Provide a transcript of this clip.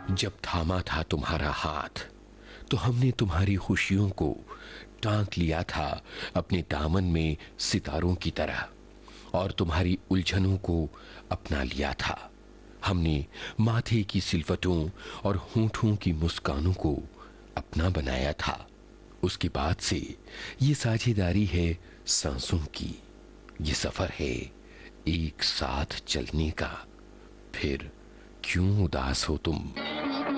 जब थामा था तुम्हारा हाथ तो हमने तुम्हारी खुशियों को टांक लिया था अपने दामन में सितारों की तरह, और तुम्हारी उलझनों को अपना लिया था हमने। माथे की सिलवटों और होठों की मुस्कानों को अपना बनाया था। उसके बाद से ये साझेदारी है सांसों की, ये सफर है एक साथ चलने का। फिर क्यों उदास हो तुम?